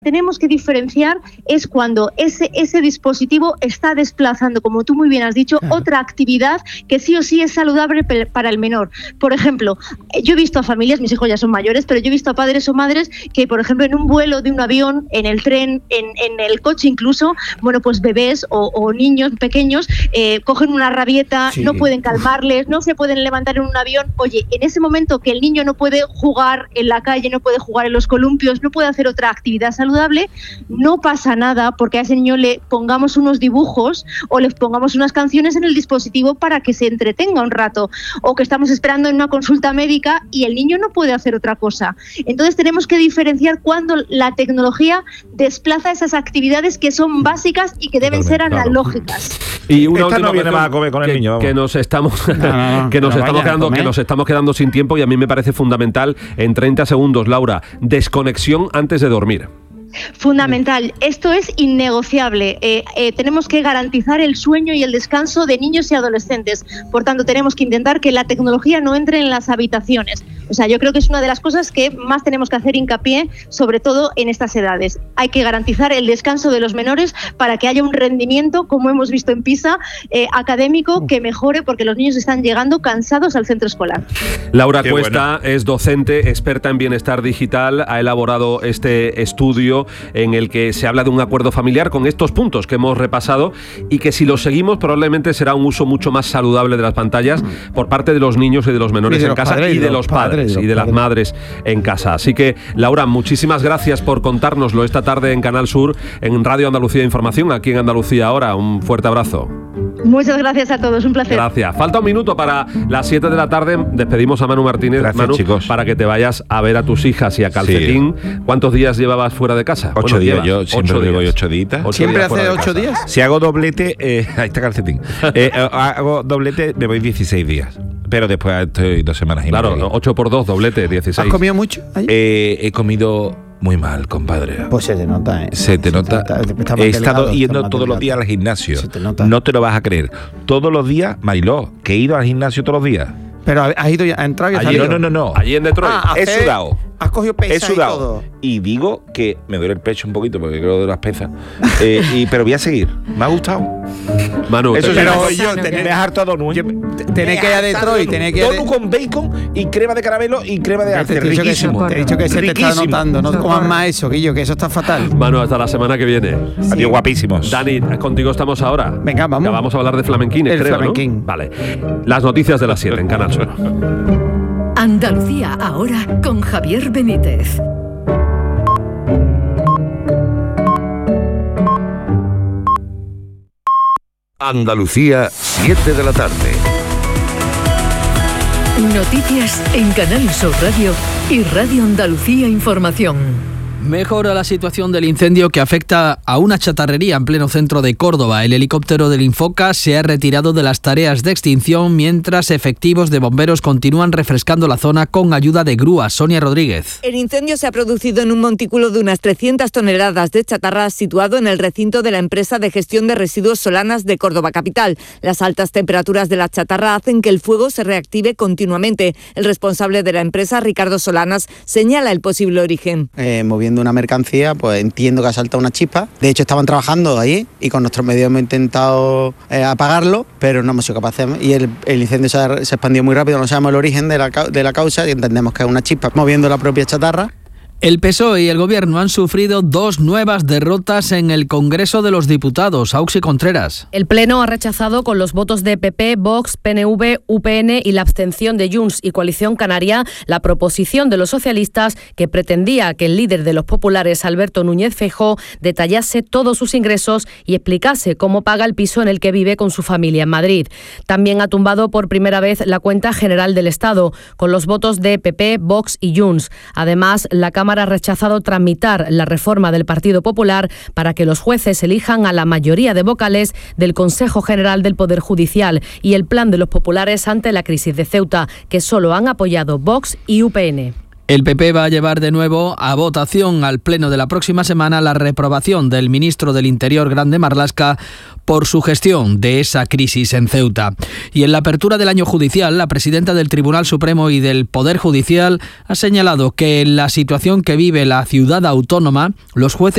Tenemos que diferenciar es cuando ese dispositivo está desplazando, como tú muy bien has dicho, otra actividad que sí o sí es saludable para el menor. Por ejemplo, yo he visto a familias, mis hijos ya son mayores, pero yo he visto a padres o madres que, por ejemplo, en un vuelo de un avión, en el tren, en el coche incluso, bueno, pues bebés o niños pequeños cogen una rabieta, no pueden calmarles, no se pueden levantar en un avión. Oye, en ese momento que el niño no puede jugar en la calle, no puede jugar en los columpios, no puede hacer otra actividad saludable, no pasa nada porque a ese niño le pongamos unos dibujos o le pongamos unas canciones en el dispositivo para que se entretenga un rato, o que estamos esperando en una consulta médica y el niño no puede hacer otra cosa. Entonces tenemos que diferenciar cuando la tecnología desplaza esas actividades que son básicas y que deben ser analógicas. Y una última no viene más a comer con el niño, que nos estamos quedando sin tiempo, y a mí me parece fundamental en 30 segundos, Laura, desconexión antes de dormir. Fundamental, esto es innegociable. Tenemos que garantizar el sueño y el descanso de niños y adolescentes. Por tanto, tenemos que intentar que la tecnología no entre en las habitaciones. O sea, yo creo que es una de las cosas que más tenemos que hacer hincapié, sobre todo en estas edades. Hay que garantizar el descanso de los menores para que haya un rendimiento, como hemos visto en PISA, académico, que mejore, porque los niños están llegando cansados al centro escolar. Laura Cuesta es docente, experta en bienestar digital, ha elaborado este estudio en el que se habla de un acuerdo familiar con estos puntos que hemos repasado, y que si los seguimos probablemente será un uso mucho más saludable de las pantallas por parte de los niños y de los menores en casa, y de los padres y de las madres en casa. Así que, Laura, muchísimas gracias por contárnoslo esta tarde en Canal Sur, en Radio Andalucía Información, aquí en Andalucía Ahora. Un fuerte abrazo. Muchas gracias a todos, un placer. Gracias. Falta un minuto para las 7 de la tarde. Despedimos a Manu Martínez. Gracias, Manu, chicos, para que te vayas a ver a tus hijas y a calcetín. Sí. ¿Cuántos días llevabas fuera de casa? 8 días. Yo siempre voy 8 días. ¿Siempre hace 8 días? Si hago doblete, ahí está calcetín. Hago doblete, me voy 16 días. Pero después estoy 2 semanas y media. Claro, 8 por 2, doblete, 16. ¿Has comido mucho ayer? He comido muy mal, compadre. Pues se te nota, ¿eh? Se te nota. He estado yendo todos los días al gimnasio. Se te nota. No te lo vas a creer. Todos los días, Mariló, que he ido al gimnasio todos los días. Pero has ido ya, has entrado y has salido. No. Allí en Detroit. He sudado. Has cogido pesas. He sudado. Y todo. Y digo que me duele el pecho un poquito porque creo de las pesas. Pero voy a seguir. Me ha gustado. Manu, eso pero yo me has hartado nuevo. Tenés que ir a Detroit. Todo con bacon y crema de caramelo y crema de arte. Riquísimo. Te he dicho que se te está notando. No comas más eso, Guillo, que eso está fatal. Manu, hasta la semana que viene. Sí. Adiós, guapísimos. Dani, contigo estamos ahora. Venga, vamos. Ya vamos a hablar de flamenquines, creo, flamenquín, ¿no? Vale. Las noticias de las 7 en Canal Sur. Andalucía Ahora con Javier Benítez. Andalucía, 7 de la tarde. Noticias en Canal Sur Radio y Radio Andalucía Información. Mejora la situación del incendio que afecta a una chatarrería en pleno centro de Córdoba. El helicóptero del Infoca se ha retirado de las tareas de extinción mientras efectivos de bomberos continúan refrescando la zona con ayuda de grúas. Sonia Rodríguez. El incendio se ha producido en un montículo de unas 300 toneladas de chatarra situado en el recinto de la empresa de gestión de residuos Solanas de Córdoba capital. Las altas temperaturas de la chatarra hacen que el fuego se reactive continuamente. El responsable de la empresa, Ricardo Solanas, señala el posible origen. Moviendo una mercancía, pues entiendo que ha saltado una chispa. De hecho, estaban trabajando ahí y con nuestros medios hemos intentado apagarlo, pero no hemos sido capaces. Y el incendio se expandió muy rápido. No sabemos el origen de la causa y entendemos que es una chispa moviendo la propia chatarra. El PSOE y el Gobierno han sufrido 2 nuevas derrotas en el Congreso de los Diputados. Auxi Contreras. El Pleno ha rechazado con los votos de PP, Vox, PNV, UPN y la abstención de Junts y Coalición Canaria la proposición de los socialistas que pretendía que el líder de los populares, Alberto Núñez Feijóo, detallase todos sus ingresos y explicase cómo paga el piso en el que vive con su familia en Madrid. También ha tumbado por primera vez la cuenta general del Estado, con los votos de PP, Vox y Junts. Además, la Cámara ha rechazado tramitar la reforma del Partido Popular para que los jueces elijan a la mayoría de vocales del Consejo General del Poder Judicial y el plan de los populares ante la crisis de Ceuta, que solo han apoyado Vox y UPN. El PP va a llevar de nuevo a votación al Pleno de la próxima semana la reprobación del ministro del Interior, Grande Marlaska, por su gestión de esa crisis en Ceuta. Y en la apertura del año judicial, la presidenta del Tribunal Supremo y del Poder Judicial ha señalado que en la situación que vive la ciudad autónoma, los jueces